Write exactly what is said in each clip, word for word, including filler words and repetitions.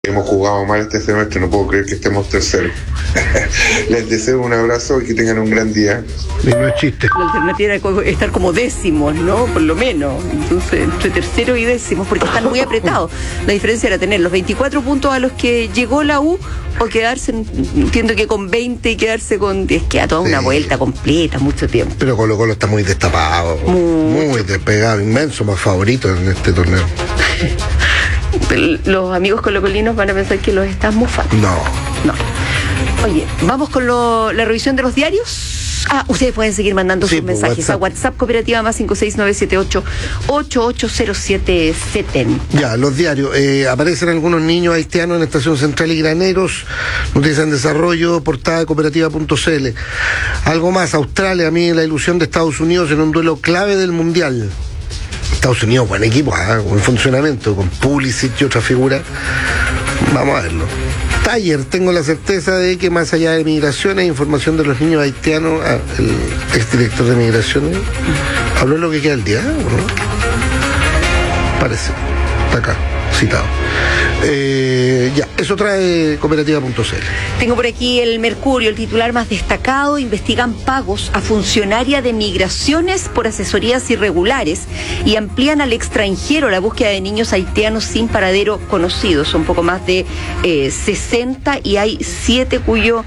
Hemos jugado mal este semestre, no puedo creer que estemos terceros. Les deseo un abrazo y que tengan un gran día. Y no es chiste. La alternativa era estar como décimos, ¿no? Por lo menos. Entonces, entre tercero y décimos, porque están muy apretados. La diferencia era tener los veinticuatro puntos a los que llegó la U o quedarse, entiendo que con veinte y quedarse con diez. Queda toda una sí. vuelta completa, mucho tiempo. Pero Colo Colo está muy destapado, muy, muy despegado, inmenso, más favorito en este torneo. Los amigos colocolinos van a pensar que los estás mufando. No. No. Oye, vamos con lo, la revisión de los diarios. Ah, ustedes pueden seguir mandando sí, sus mensajes WhatsApp. a WhatsApp Cooperativa más cinco seis nueve siete ocho ocho ocho cero siete setenta. Ya, los diarios. Eh, aparecen algunos niños haitianos en Estación Central y Graneros. Noticias en desarrollo, portada de cooperativa punto c l. Algo más, Australia, a mí la ilusión de Estados Unidos en un duelo clave del Mundial. Estados Unidos, buen equipo, ¿eh? Buen funcionamiento, con Pulisic y otra figura. Vamos a verlo. Taller, tengo la certeza de que más allá de migraciones, información de los niños haitianos, ah, el exdirector de migraciones, ¿habló de lo que queda el día? ¿O no? Parece, está acá, citado. Eh, ya, eso trae cooperativa punto c l. Tengo por aquí el Mercurio, el titular más destacado: investigan pagos a funcionaria de migraciones por asesorías irregulares y amplían al extranjero la búsqueda de niños haitianos sin paradero conocido. Son poco más de eh, sesenta y hay siete cuyo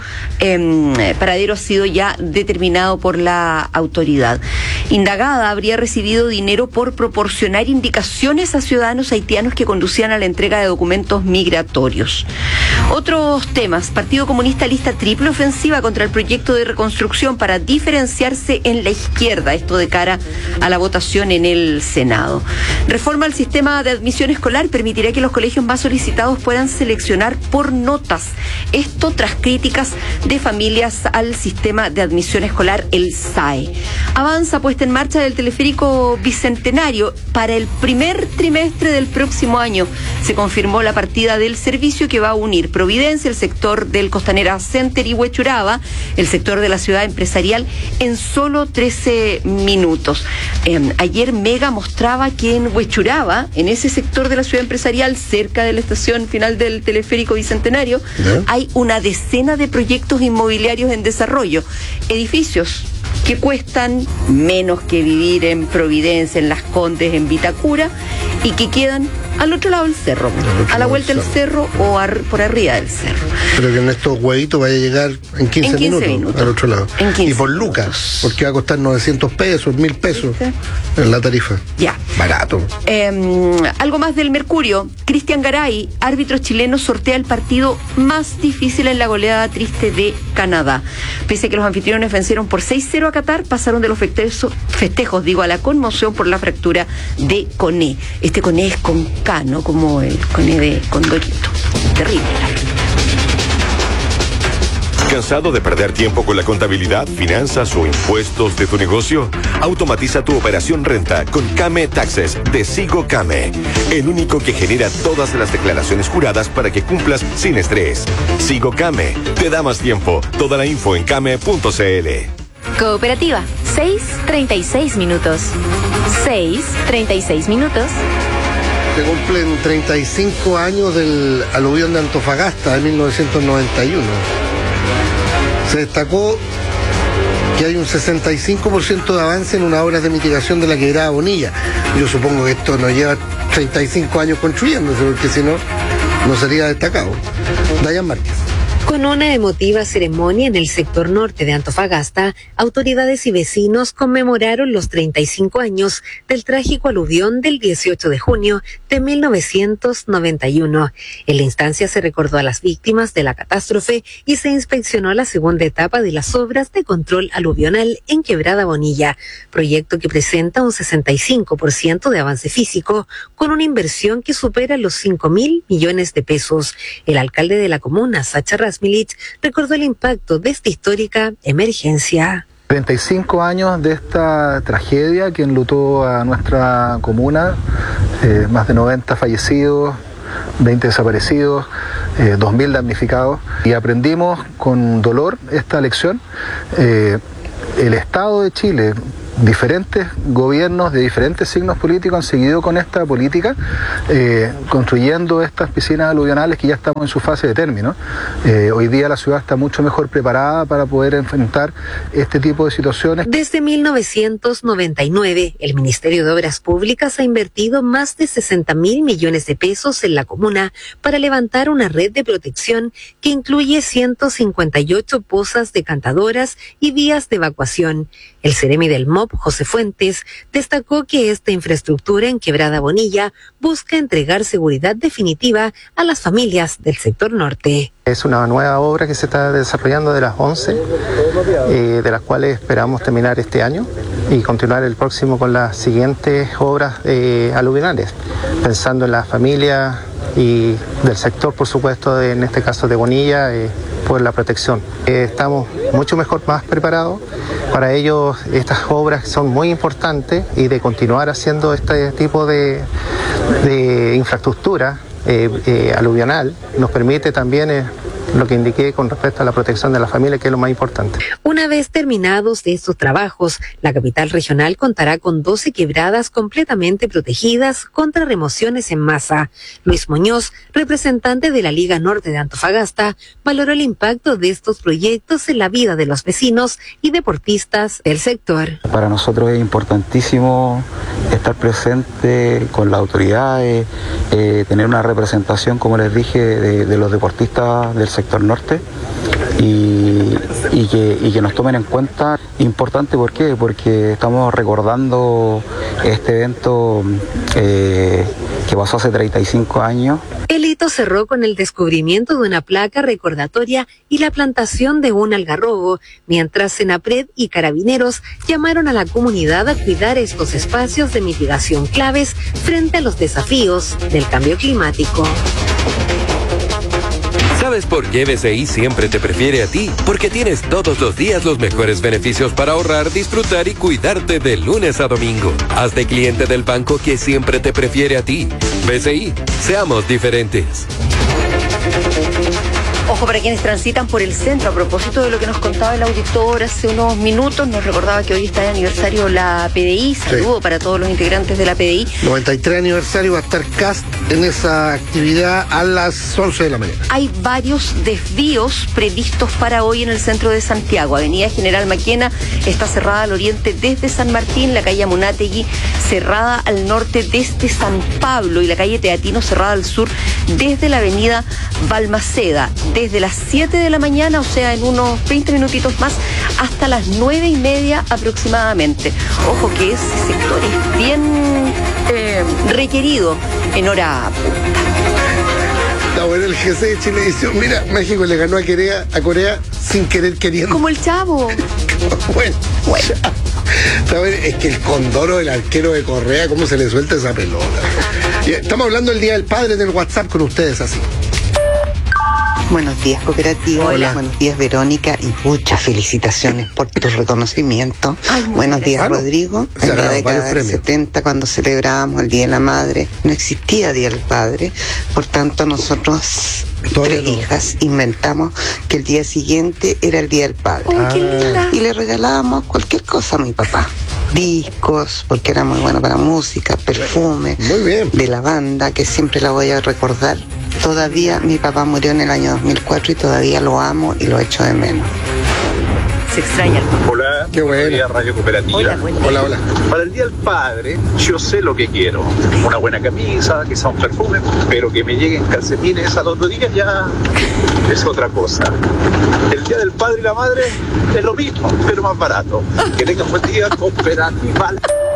eh, paradero ha sido ya determinado por la autoridad. Indagada habría recibido dinero por proporcionar indicaciones a ciudadanos haitianos que conducían a la entrega de documentos migratorios. Otros temas: Partido Comunista lista triple ofensiva contra el proyecto de reconstrucción para diferenciarse en la izquierda, esto de cara a la votación en el Senado. Reforma al sistema de admisión escolar permitirá que los colegios más solicitados puedan seleccionar por notas, esto tras críticas de familias al sistema de admisión escolar, el S A E. Avanza puesta en marcha del teleférico bicentenario para el primer trimestre del próximo año. Se confirmó la partida del servicio que va a unir Providencia, el sector del Costanera Center y Huechuraba, el sector de la ciudad empresarial, en solo trece minutos. Eh, ayer Mega mostraba que en Huechuraba, en ese sector de la ciudad empresarial, cerca de la estación final del teleférico bicentenario, ¿Eh? hay una decena de proyectos inmobiliarios en desarrollo, edificios que cuestan menos que vivir en Providencia, en Las Condes, en Vitacura, y que quedan al otro lado del cerro, a la vuelta del cerro o ar, por arriba del cerro. Pero que en estos huevitos vaya a llegar en quince, en quince minutos, minutos al otro lado. Y por lucas, porque va a costar novecientos pesos, mil pesos ¿Viste? en la tarifa. Ya. Barato. Eh, algo más del Mercurio. Cristian Garay, árbitro chileno, sortea el partido más difícil en la goleada triste de Canadá. Pese a que los anfitriones vencieron por seis cero a Qatar, pasaron de los festejos, festejos digo, a la conmoción por la fractura de Coné. Este Coné es con K, ¿no? Como el Coné de Condorito. Terrible. ¿Cansado de perder tiempo con la contabilidad, finanzas o impuestos de tu negocio? Automatiza tu operación renta con Came Taxes de Sigo Came, el único que genera todas las declaraciones juradas para que cumplas sin estrés. Sigo Came, te da más tiempo. Toda la info en came punto c l. Cooperativa, seis treinta y seis minutos. seis treinta y seis minutos. Se cumplen treinta y cinco años del aluvión de Antofagasta de mil novecientos noventa y uno. Se destacó que hay un sesenta y cinco por ciento de avance en unas obras de mitigación de la quebrada Bonilla. Yo supongo que esto nos lleva treinta y cinco años construyéndose, porque si no, no sería destacado. Dayan Márquez. Con una emotiva ceremonia en el sector norte de Antofagasta, autoridades y vecinos conmemoraron los treinta y cinco años del trágico aluvión del dieciocho de junio de mil novecientos noventa y uno. En la instancia se recordó a las víctimas de la catástrofe y se inspeccionó la segunda etapa de las obras de control aluvional en Quebrada Bonilla, proyecto que presenta un sesenta y cinco por ciento de avance físico, con una inversión que supera los cinco mil millones de pesos. El alcalde de la comuna, Sacha Milich, recordó el impacto de esta histórica emergencia. treinta y cinco años de esta tragedia que enlutó a nuestra comuna, eh, más de noventa fallecidos, veinte desaparecidos, eh, dos mil damnificados, y aprendimos con dolor esta lección. Eh, el Estado de Chile, diferentes gobiernos de diferentes signos políticos han seguido con esta política, eh, construyendo estas piscinas aluvionales que ya estamos en su fase de término. Eh, hoy día la ciudad está mucho mejor preparada para poder enfrentar este tipo de situaciones. Desde mil novecientos noventa y nueve, el Ministerio de Obras Públicas ha invertido más de sesenta mil millones de pesos en la comuna para levantar una red de protección que incluye ciento cincuenta y ocho pozas decantadoras y vías de evacuación. El Seremi del M O P, José Fuentes, destacó que esta infraestructura en Quebrada Bonilla busca entregar seguridad definitiva a las familias del sector norte. Es una nueva obra que se está desarrollando de las once, eh, de las cuales esperamos terminar este año y continuar el próximo con las siguientes obras eh, aluvionales, pensando en las familias y del sector, por supuesto, de, en este caso de Bonilla, eh, por la protección. Eh, estamos mucho mejor, más preparados. Para ello, estas obras son muy importantes y de continuar haciendo este tipo de, de infraestructura eh, eh, aluvional nos permite también eh, lo que indiqué con respecto a la protección de la familia, que es lo más importante. Una vez terminados estos trabajos, la capital regional contará con doce quebradas completamente protegidas contra remociones en masa. Luis Muñoz, representante de la Liga Norte de Antofagasta, valoró el impacto de estos proyectos en la vida de los vecinos y deportistas del sector. Para nosotros es importantísimo estar presente con las autoridades, eh, tener una representación, como les dije, de, de los deportistas del sector norte y, y, que, y que nos tomen en cuenta. Importante, ¿por qué? Porque estamos recordando este evento eh, que pasó hace treinta y cinco años. El hito cerró con el descubrimiento de una placa recordatoria y la plantación de un algarrobo, mientras Senapred y Carabineros llamaron a la comunidad a cuidar estos espacios de mitigación claves frente a los desafíos del cambio climático. ¿Sabes por qué B C I siempre te prefiere a ti? Porque tienes todos los días los mejores beneficios para ahorrar, disfrutar y cuidarte de lunes a domingo. Hazte cliente del banco que siempre te prefiere a ti. B C I, seamos diferentes. Ojo para quienes transitan por el centro. A propósito de lo que nos contaba el auditor hace unos minutos, nos recordaba que hoy está de aniversario la P D I. Saludo sí. para todos los integrantes de la P D I. noventa y tres aniversario, va a estar C A S T en esa actividad a las once de la mañana. Hay varios desvíos previstos para hoy en el centro de Santiago. Avenida General Maquena está cerrada al oriente desde San Martín, la calle Amunátegui cerrada al norte desde San Pablo y la calle Teatino cerrada al sur desde la avenida Balmaceda. Desde las siete de la mañana, o sea, en unos veinte minutitos más, hasta las nueve y media aproximadamente. Ojo que ese sector es bien eh, requerido en hora punta. Está bueno el G C de Chilevisión. Mira, México le ganó a Corea, a Corea sin querer queriendo. Como el Chavo. bueno, bueno. Está bueno, es que el Condoro, el arquero de Correa, cómo se le suelta esa pelota. Y estamos hablando del Día del Padre en el WhatsApp con ustedes así. Buenos días, cooperativa. Hola. Buenos días, Verónica, y muchas felicitaciones por tu reconocimiento. Ay, Buenos días, claro. Rodrigo. Se En la ganado década varios del premios. setenta, cuando celebrábamos el Día de la Madre, no existía Día del Padre. Por tanto, nosotros, Todavía tres no. hijas, inventamos que el día siguiente era el Día del Padre. ¡Ay, qué linda! Y le regalábamos cualquier cosa a mi papá. Discos, porque era muy bueno para música, perfume, Muy bien. de la banda, que siempre la voy a recordar. Todavía mi papá murió en el año dos mil cuatro y todavía lo amo y lo echo de menos. Se extraña. Hola, Qué bueno. buenos días, Radio Cooperativa. Hola, buen día. Hola, hola. Para el Día del Padre, yo sé lo que quiero. Una buena camisa, quizá un perfume, pero que me lleguen calcetines al otro día ya es otra cosa. El Día del Padre y la Madre es lo mismo, pero más barato. Que tengan buen día, Cooperativa.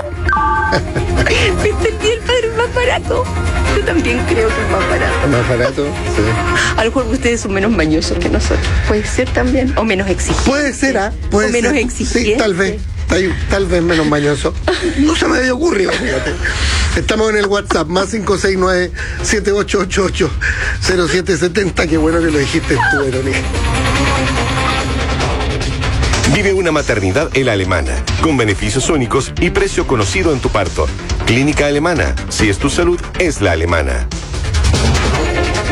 ¿Viste? El Día del Padre es más barato. Yo también creo que es más barato. Más barato, sí. A lo mejor ustedes son menos mañosos que nosotros. Puede ser también. O menos exigentes. Puede ser, ¿ah? Puede o menos ser. exigentes. Sí, tal vez. Tal, tal vez menos mañoso. No se me había ocurrido, fíjate. Estamos en el WhatsApp, más cinco seis nueve, siete ocho ocho ocho, cero siete siete cero. Qué bueno que lo dijiste tú, Verónica. Vive una maternidad en la Alemana, con beneficios únicos y precio conocido en tu parto. Clínica Alemana, si es tu salud, es la alemana. Vamos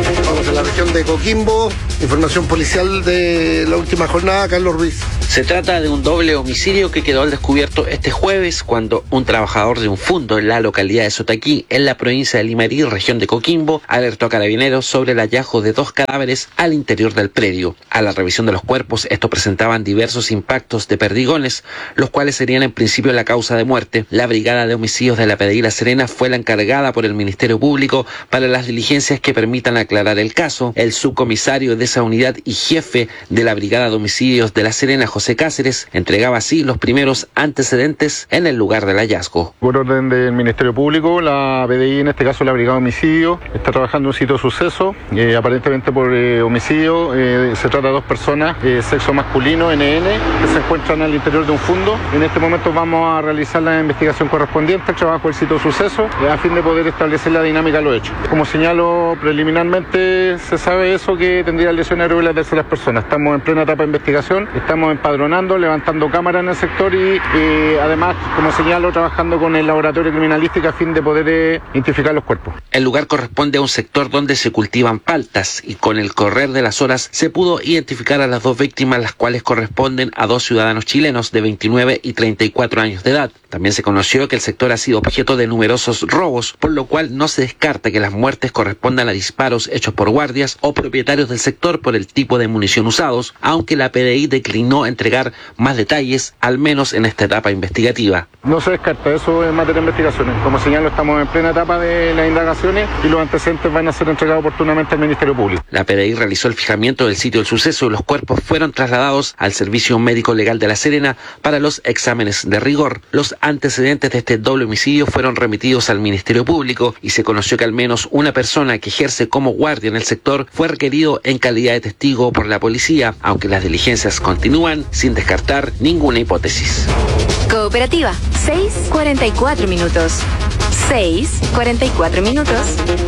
en la región de Coquimbo. Información policial de la última jornada, Carlos Ruiz. Se trata de un doble homicidio que quedó al descubierto este jueves cuando un trabajador de un fundo en la localidad de Sotaquí, en la provincia de Limarí, región de Coquimbo, alertó a carabineros sobre el hallazgo de dos cadáveres al interior del predio. A la revisión de los cuerpos, estos presentaban diversos impactos de perdigones, los cuales serían en principio la causa de muerte. La Brigada de Homicidios de la P D I La Serena fue la encargada por el Ministerio Público para las diligencias que permitan aclarar el caso. El subcomisario de esa unidad y jefe de la Brigada de Homicidios de La Serena, José Cáceres, entregaba así los primeros antecedentes en el lugar del hallazgo. Por orden del Ministerio Público, la P D I, en este caso la Brigada de Homicidio, está trabajando en un sitio de suceso, eh, aparentemente por eh, homicidio. Eh, se trata de dos personas, eh, sexo masculino, N N, que se encuentran al interior de un fundo. En este momento vamos a realizar la investigación correspondiente, el trabajo del sitio de suceso, eh, a fin de poder establecer la dinámica de los hechos. Como señalo preliminarmente, se sabe eso, que tendría lesiones aerobiles de terceras personas. Estamos en plena etapa de investigación, estamos empadronando, levantando cámaras en el sector y, y además, como señalo, trabajando con el laboratorio criminalístico a fin de poder eh, identificar los cuerpos. El lugar corresponde a un sector donde se cultivan paltas y con el correr de las horas se pudo identificar a las dos víctimas, las cuales corresponden a dos ciudadanos chilenos de veintinueve y treinta y cuatro años de edad. También se conoció que el sector ha sido objeto de numerosos robos, por lo cual no se descarta que las muertes correspondan a disparos hechos por guardias o propietarios del sector por el tipo de munición usados, aunque la P D I declinó entregar más detalles, al menos en esta etapa investigativa. No se descarta, eso es materia de investigaciones. Como señalo, estamos en plena etapa de las indagaciones y los antecedentes van a ser entregados oportunamente al Ministerio Público. La P D I realizó el fijamiento del sitio del suceso y los cuerpos fueron trasladados al Servicio Médico Legal de La Serena para los exámenes de rigor. Los antecedentes de este doble homicidio fueron remitidos al Ministerio Público y se conoció que al menos una persona que ejerce como guardia en el sector fue requerido en calidad de testigo por la policía, aunque las diligencias continúan sin descartar ninguna hipótesis. Cooperativa, seis cuarenta y cuatro minutos. seis cuarenta y cuatro minutos.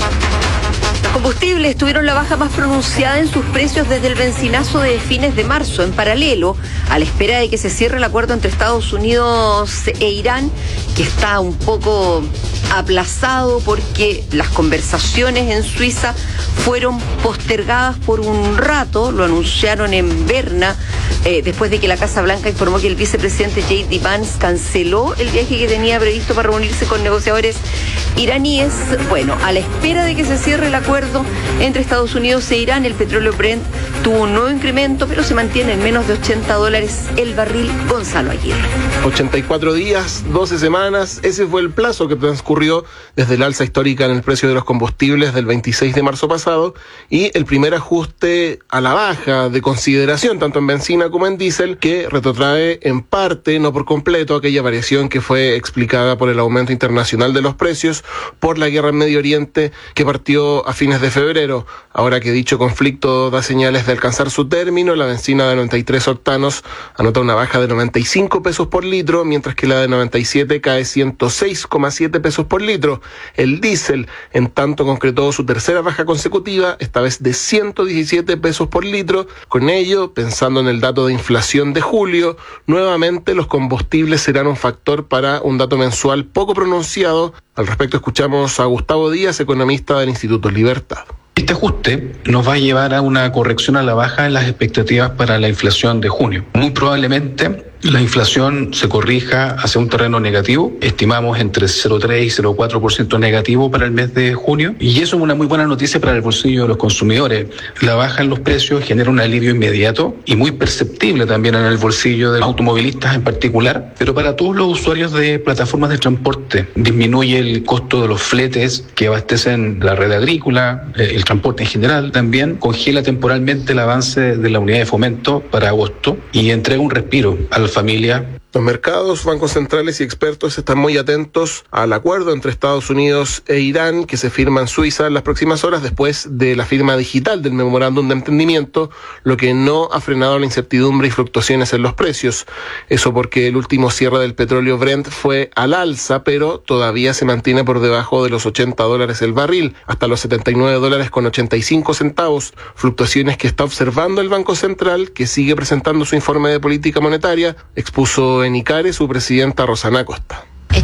Los combustibles tuvieron la baja más pronunciada en sus precios desde el bencinazo de fines de marzo. En paralelo, a la espera de que se cierre el acuerdo entre Estados Unidos e Irán, que está un poco aplazado porque las conversaciones en Suiza fueron postergadas por un rato, lo anunciaron en Berna, eh, después de que la Casa Blanca informó que el vicepresidente J D Vance canceló el viaje que tenía previsto para reunirse con negociadores iraníes. Bueno, a la espera de que se cierre el acuerdo entre Estados Unidos e Irán, el petróleo Brent tuvo un nuevo incremento, pero se mantiene en menos de ochenta dólares el barril. Gonzalo Aguirre. ochenta y cuatro días, doce semanas, ese fue el plazo que transcurrió desde el alza histórica en el precio de los combustibles del veintiséis de marzo pasado y el primer ajuste a la baja de consideración, tanto en benzina como en diésel, que retrotrae en parte, no por completo, aquella variación que fue explicada por el aumento internacional de los precios por la guerra en Medio Oriente que partió a fines de febrero. Ahora que dicho conflicto da señales de alcanzar su término, la benzina de noventa y tres octanos anota una baja de noventa y cinco pesos por litro, mientras que la de noventa y siete cae ciento seis coma siete pesos por litro. El diésel, en tanto, concretó su tercera baja consecutiva, esta vez de ciento diecisiete pesos por litro. Con ello, pensando en el dato de inflación de julio, nuevamente los combustibles serán un factor para un dato mensual poco pronunciado. Al respecto escuchamos a Gustavo Díaz, economista del Instituto Libertad. Este ajuste nos va a llevar a una corrección a la baja en las expectativas para la inflación de junio. Muy probablemente la inflación se corrija hacia un terreno negativo. Estimamos entre cero coma tres y cero coma cuatro por ciento negativo para el mes de junio. Y eso es una muy buena noticia para el bolsillo de los consumidores. La baja en los precios genera un alivio inmediato y muy perceptible también en el bolsillo de los automovilistas en particular. Pero para todos los usuarios de plataformas de transporte, disminuye el costo de los fletes que abastecen la red agrícola, el transporte en general. También congela temporalmente el avance de la unidad de fomento para agosto y entrega un respiro al familia. Los mercados, bancos centrales y expertos están muy atentos al acuerdo entre Estados Unidos e Irán que se firma en Suiza en las próximas horas después de la firma digital del memorándum de entendimiento, lo que no ha frenado la incertidumbre y fluctuaciones en los precios. Eso porque el último cierre del petróleo Brent fue al alza, pero todavía se mantiene por debajo de los ochenta dólares el barril, hasta los setenta y nueve dólares con ochenta y cinco centavos, fluctuaciones que está observando el Banco Central, que sigue presentando su informe de política monetaria, expuso en ICARE su presidenta Rosana Costa.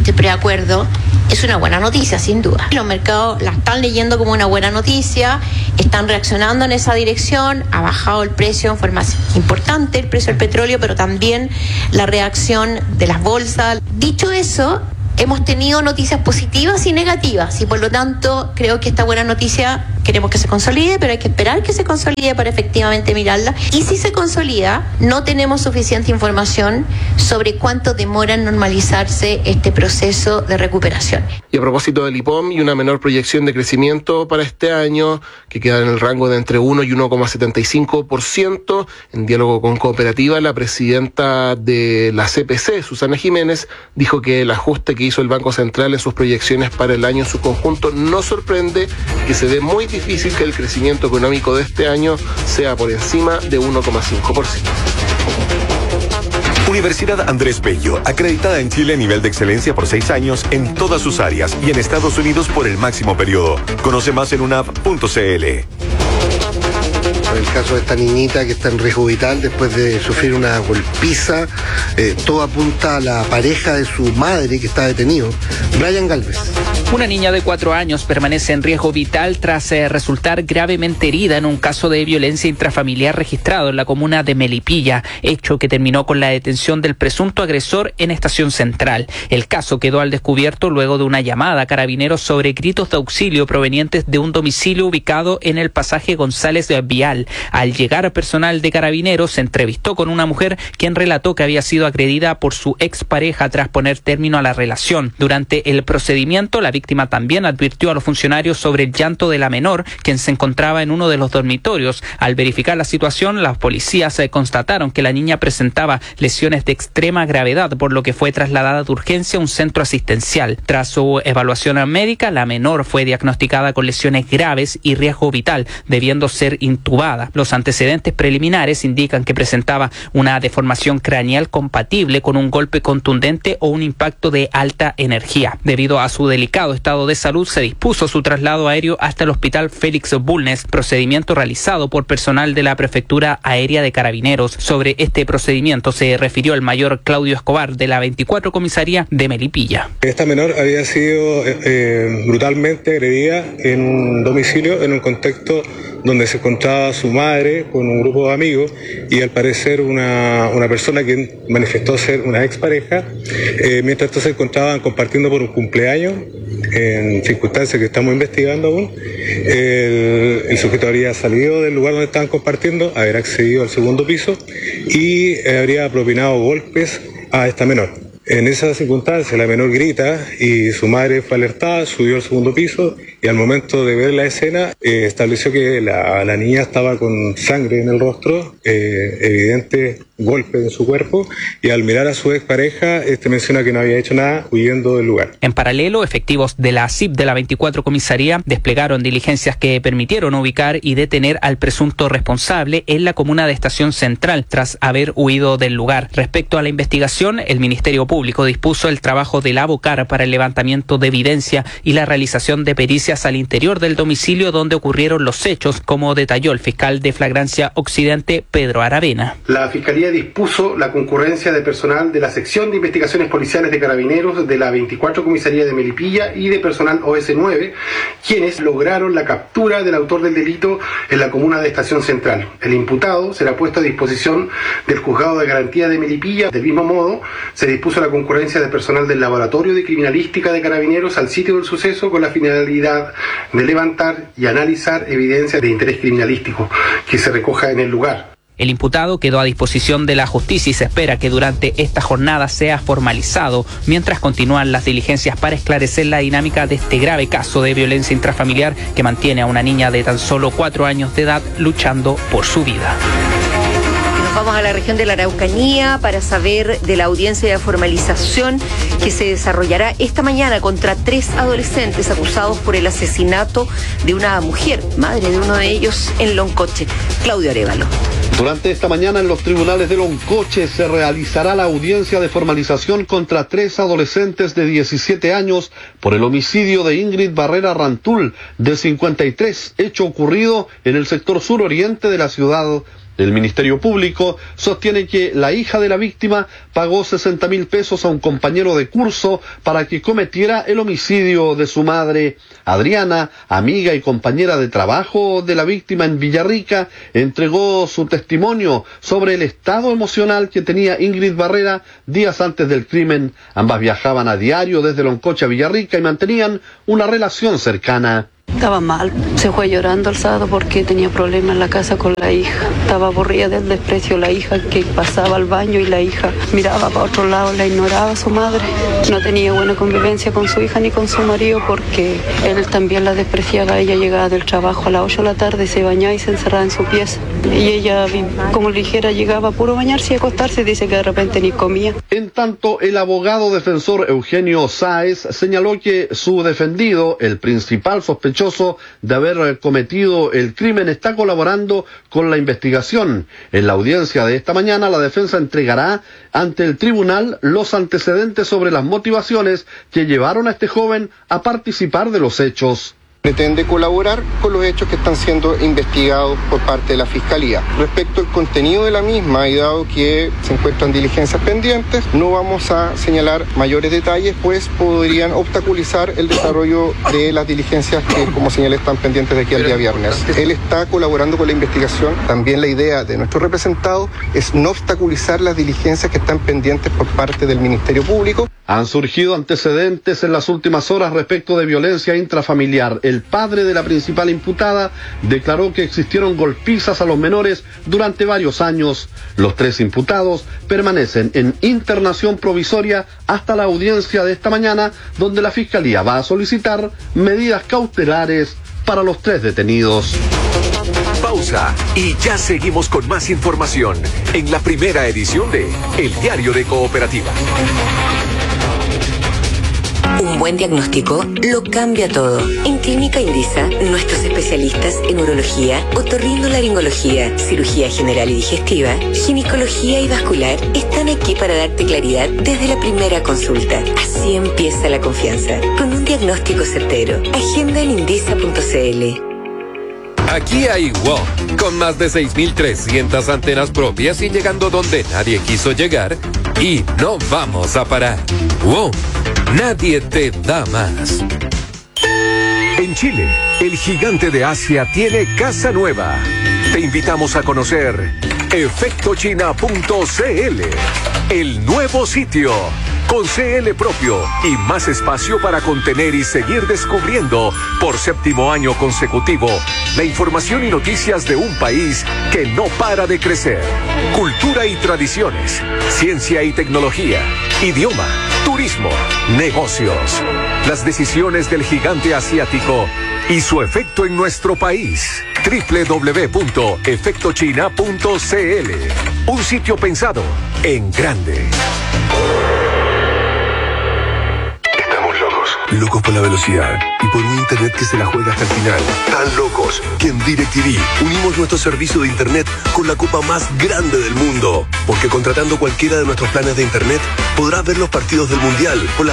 este preacuerdo es una buena noticia, sin duda. Los mercados la están leyendo como una buena noticia, están reaccionando en esa dirección, ha bajado el precio en forma importante, el precio del petróleo, pero también la reacción de las bolsas. Dicho eso, hemos tenido noticias positivas y negativas y por lo tanto creo que esta buena noticia queremos que se consolide, pero hay que esperar que se consolide para efectivamente mirarla. Y si se consolida, no tenemos suficiente información sobre cuánto demora en normalizarse este proceso de recuperación. Y a propósito del I P O M y una menor proyección de crecimiento para este año, que queda en el rango de entre uno y uno coma setenta y cinco por ciento, en diálogo con Cooperativa, la presidenta de la C P C, Susana Jiménez, dijo que el ajuste que hizo el Banco Central en sus proyecciones para el año en su conjunto no sorprende, que se ve muy difícil que el crecimiento económico de este año sea por encima de uno coma cinco por ciento. Universidad Andrés Bello, acreditada en Chile a nivel de excelencia por seis años en todas sus áreas y en Estados Unidos por el máximo periodo. Conoce más en unap punto c l. El caso de esta niñita que está en riesgo vital después de sufrir una golpiza, eh, todo apunta a la pareja de su madre que está detenido, Brian Galvez. Una niña de cuatro años permanece en riesgo vital tras eh, resultar gravemente herida en un caso de violencia intrafamiliar registrado en la comuna de Melipilla, hecho que terminó con la detención del presunto agresor en Estación Central. El caso quedó al descubierto luego de una llamada a carabineros sobre gritos de auxilio provenientes de un domicilio ubicado en el pasaje González de Vial. Al llegar personal de carabineros, se entrevistó con una mujer quien relató que había sido agredida por su expareja tras poner término a la relación. Durante el procedimiento, la víctima también advirtió a los funcionarios sobre el llanto de la menor, quien se encontraba en uno de los dormitorios. Al verificar la situación, las policías constataron que la niña presentaba lesiones de extrema gravedad, por lo que fue trasladada de urgencia a un centro asistencial. Tras su evaluación médica, la menor fue diagnosticada con lesiones graves y riesgo vital, debiendo ser intubada. Los antecedentes preliminares indican que presentaba una deformación craneal compatible con un golpe contundente o un impacto de alta energía. Debido a su delicado estado de salud, se dispuso su traslado aéreo hasta el Hospital Félix Bulnes, procedimiento realizado por personal de la Prefectura Aérea de Carabineros. Sobre este procedimiento se refirió el mayor Claudio Escobar de la veinticuatro Comisaría de Melipilla. Esta menor había sido eh, brutalmente agredida en un domicilio, en un contexto donde se encontraba su madre con un grupo de amigos y al parecer una, una persona que manifestó ser una expareja, eh, mientras estos se encontraban compartiendo por un cumpleaños en circunstancias que estamos investigando aún. El, el sujeto habría salido del lugar donde estaban compartiendo, haber accedido al segundo piso y eh, habría propinado golpes a esta menor. En esa circunstancia la menor grita y su madre fue alertada, subió al segundo piso y al momento de ver la escena eh, estableció que la, la niña estaba con sangre en el rostro, eh, evidente golpe en su cuerpo, y al mirar a su expareja este menciona que no había hecho nada, huyendo del lugar. En paralelo, efectivos de la C I P de la veinticuatro Comisaría desplegaron diligencias que permitieron ubicar y detener al presunto responsable en la comuna de Estación Central tras haber huido del lugar. Respecto a la investigación, el Ministerio Público dispuso el trabajo del ABOCAR para el levantamiento de evidencia y la realización de pericias al interior del domicilio donde ocurrieron los hechos, como detalló el fiscal de Flagrancia Occidente, Pedro Aravena. La Fiscalía dispuso la concurrencia de personal de la Sección de Investigaciones Policiales de Carabineros de la veinticuatro Comisaría de Melipilla y de personal O S nueve, quienes lograron la captura del autor del delito en la comuna de Estación Central. El imputado será puesto a disposición del Juzgado de Garantía de Melipilla. Del mismo modo, se dispuso la concurrencia de personal del Laboratorio de Criminalística de Carabineros al sitio del suceso con la finalidad de levantar y analizar evidencia de interés criminalístico que se recoja en el lugar. El imputado quedó a disposición de la justicia y se espera que durante esta jornada sea formalizado, mientras continúan las diligencias para esclarecer la dinámica de este grave caso de violencia intrafamiliar que mantiene a una niña de tan solo cuatro años de edad luchando por su vida. Vamos a la región de la Araucanía para saber de la audiencia de formalización que se desarrollará esta mañana contra tres adolescentes acusados por el asesinato de una mujer, madre de uno de ellos, en Loncoche. Claudio Arévalo. Durante esta mañana en los tribunales de Loncoche se realizará la audiencia de formalización contra tres adolescentes de diecisiete años por el homicidio de Ingrid Barrera Rantul, de cincuenta y tres, hecho ocurrido en el sector suroriente de la ciudad. El Ministerio Público sostiene que la hija de la víctima pagó sesenta mil pesos a un compañero de curso para que cometiera el homicidio de su madre. Adriana, amiga y compañera de trabajo de la víctima en Villarrica, entregó su testimonio sobre el estado emocional que tenía Ingrid Barrera días antes del crimen. Ambas viajaban a diario desde Loncocha a Villarrica y mantenían una relación cercana. Estaba mal, se fue llorando el sábado porque tenía problemas en la casa con la hija. Estaba aburrida del desprecio, la hija que pasaba al baño y la hija miraba para otro lado, la ignoraba a su madre. No tenía buena convivencia con su hija ni con su marido porque él también la despreciaba. Ella llegaba del trabajo a las ocho de la tarde, se bañaba y se encerraba en su pieza. Y ella, como le dijera, llegaba a puro bañarse y acostarse, dice que de repente ni comía. En tanto, el abogado defensor Eugenio Sáez señaló que su defendido, el principal sospechoso de haber cometido el crimen, está colaborando con la investigación. En la audiencia de esta mañana, la defensa entregará ante el tribunal los antecedentes sobre las motivaciones que llevaron a este joven a participar de los hechos. Pretende colaborar con los hechos que están siendo investigados por parte de la Fiscalía. Respecto al contenido de la misma, y dado que se encuentran diligencias pendientes, no vamos a señalar mayores detalles, pues podrían obstaculizar el desarrollo de las diligencias que, como señalé, están pendientes de aquí al día viernes. Él está colaborando con la investigación. También la idea de nuestro representado es no obstaculizar las diligencias que están pendientes por parte del Ministerio Público. Han surgido antecedentes en las últimas horas respecto de violencia intrafamiliar. El padre de la principal imputada declaró que existieron golpizas a los menores durante varios años. Los tres imputados permanecen en internación provisoria hasta la audiencia de esta mañana, donde la Fiscalía va a solicitar medidas cautelares para los tres detenidos. Pausa y ya seguimos con más información en la primera edición de El Diario de Cooperativa. Un buen diagnóstico lo cambia todo. En Clínica Indisa, nuestros especialistas en urología, otorrinolaringología, cirugía general y digestiva, ginecología y vascular están aquí para darte claridad desde la primera consulta. Así empieza la confianza, con un diagnóstico certero. Agenda en indisa punto c l. Aquí hay WOM, con más de seis mil trescientas antenas propias y llegando donde nadie quiso llegar, y no vamos a parar. WOM, nadie te da más. En Chile, el gigante de Asia tiene casa nueva. Te invitamos a conocer efecto china punto c l, el nuevo sitio. Con C L propio y más espacio para contener y seguir descubriendo por séptimo año consecutivo la información y noticias de un país que no para de crecer. Cultura y tradiciones, ciencia y tecnología, idioma, turismo, negocios. Las decisiones del gigante asiático y su efecto en nuestro país. doble u doble u doble u punto efecto china punto c l. Un sitio pensado en grande. Locos por la velocidad y por un internet que se la juega hasta el final. Tan locos que en DirecTV unimos nuestro servicio de internet con la copa más grande del mundo. Porque contratando cualquiera de nuestros planes de internet podrás ver los partidos del Mundial con las